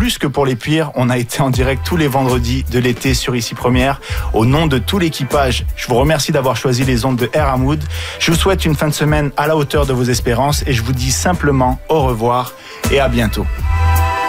plus que pour les pires, on a été en direct tous les vendredis de l'été sur Ici Première. Au nom de tout l'équipage, je vous remercie d'avoir choisi les ondes de Air Hamoud. Je vous souhaite une fin de semaine à la hauteur de vos espérances et je vous dis simplement au revoir et à bientôt.